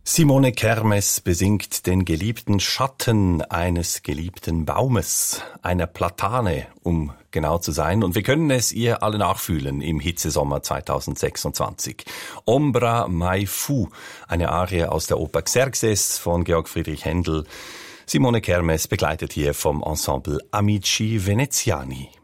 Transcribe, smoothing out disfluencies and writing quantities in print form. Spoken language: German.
Simone Kermes besingt den geliebten Schatten eines geliebten Baumes, einer Platane, um genau zu sein. Und wir können es ihr alle nachfühlen im Hitzesommer 2026. Ombra mai fu, eine Arie aus der Oper Xerxes von Georg Friedrich Händel. Simone Kermes begleitet hier vom Ensemble Amici Veneziani.